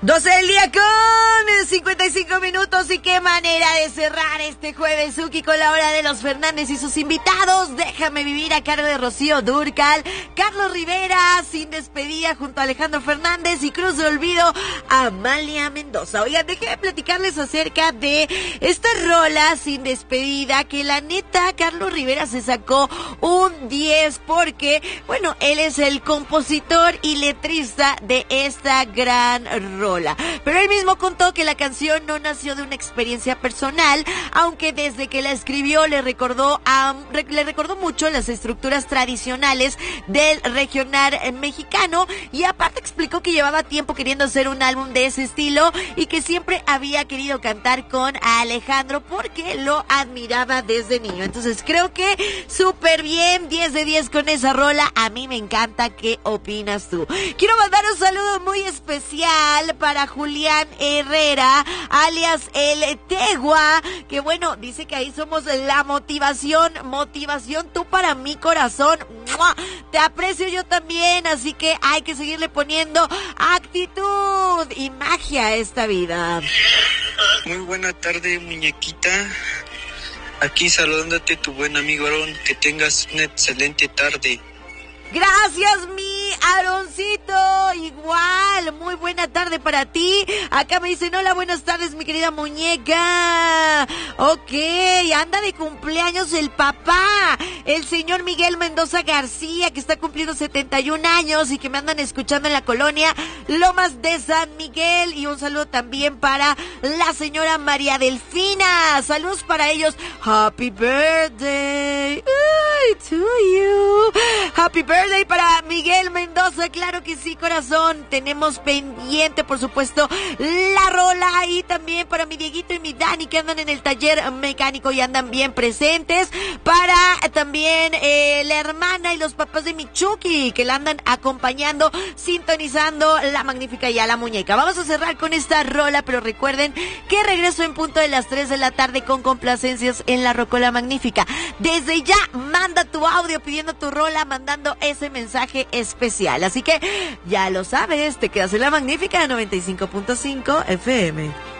12 del día con 55 minutos y qué manera de cerrar este jueves Suki con la hora de los Fernández y sus invitados. Déjame vivir a cargo de Rocío Dúrcal, Carlos Rivera sin despedida junto a Alejandro Fernández y Cruz de Olvido Amalia Mendoza. Oigan, déjenme platicarles acerca de esta rola sin despedida que la neta Carlos Rivera se sacó un 10 porque, bueno, él es el compositor y letrista de esta gran rola. Pero él mismo contó que la canción no nació de una experiencia personal, aunque desde que la escribió le recordó mucho las estructuras tradicionales del regional mexicano, y aparte explicó que llevaba tiempo queriendo hacer un álbum de ese estilo y que siempre había querido cantar con Alejandro porque lo admiraba desde niño. Entonces creo que súper bien, 10 de 10 con esa rola. A mí me encanta. ¿Qué opinas tú? Quiero mandar un saludo muy especial para Julián Herrera, alias El Tegua, que bueno, dice que ahí somos la motivación tú para mi corazón. ¡Mua! Te aprecio yo también, así que hay que seguirle poniendo actitud y magia a esta vida. Muy buena tarde, muñequita. Aquí saludándote tu buen amigo Aarón, que tengas una excelente tarde. Gracias, mi Aaroncito. Igual, muy buena tarde para ti. Acá me dicen, hola, buenas tardes, mi querida muñeca. Ok, anda de cumpleaños el papá, el señor Miguel Mendoza García, que está cumpliendo 71 años y que me andan escuchando en la colonia Lomas de San Miguel. Y un saludo también para la señora María Delfina. Saludos para ellos. Happy birthday to you. Happy birthday para Miguel Mendoza, claro que sí, corazón. Tenemos pendiente, por supuesto, la rola, y también para mi Dieguito y mi Dani, que andan en el taller mecánico y andan bien presentes. Para también la hermana y los papás de mi Chucky, que la andan acompañando, sintonizando la magnífica y a la muñeca. Vamos a cerrar con esta rola, pero recuerden que regreso en punto de las 3 de la tarde con complacencias en la Rocola Magnífica. Desde ya, manda tu audio pidiendo tu rola, mandando ese mensaje especial. Así que ya lo sabes, te quedas en la Magnífica 95.5 FM.